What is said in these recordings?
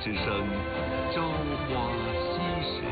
之声《朝花夕拾》。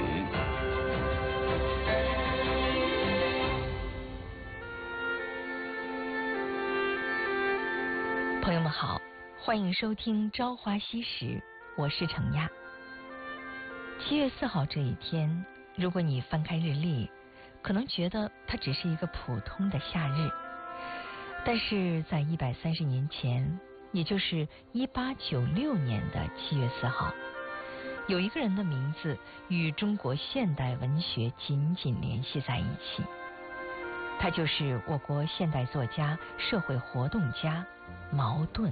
朋友们好，欢迎收听《朝花夕拾》，我是程亚。7月4号这一天，如果你翻开日历，可能觉得它只是一个普通的夏日，但是在130年前，也就是1896年的7月4号，有一个人的名字与中国现代文学紧紧联系在一起，他就是我国现代作家、社会活动家茅盾。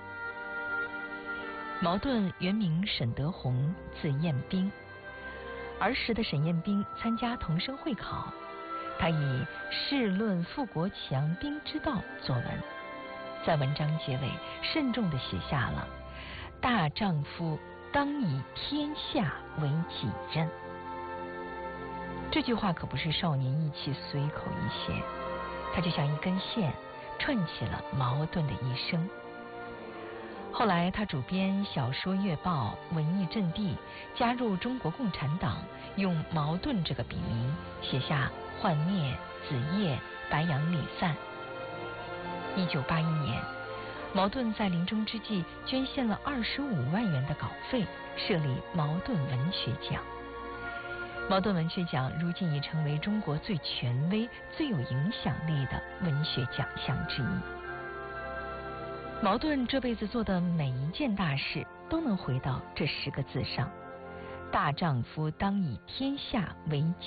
茅盾原名沈德宏，字彦兵。儿时的沈彦兵参加童生会考，他以《世论富国强兵之道》作文，在文章结尾慎重地写下了“大丈夫当以天下为己任”。这句话可不是少年意气随口一写，它就像一根线串起了茅盾的一生。后来他主编小说月报《文艺阵地》，加入中国共产党，用茅盾这个笔名写下《幻灭》《子夜》《白杨礼赞》。1981年，茅盾在临终之际捐献了25万元的稿费，设立茅盾文学奖。茅盾文学奖如今已成为中国最权威、最有影响力的文学奖项之一。茅盾这辈子做的每一件大事都能回到这10个字上：大丈夫当以天下为